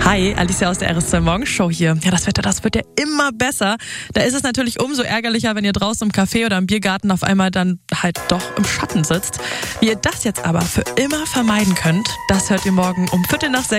Hi, Alicia aus der RS2 Morgenshow hier. Ja, das Wetter, das wird ja immer besser. Da ist es natürlich umso ärgerlicher, wenn ihr draußen im Café oder im Biergarten auf einmal dann halt doch im Schatten sitzt. Wie ihr das jetzt aber für immer vermeiden könnt, das hört ihr morgen um 5:45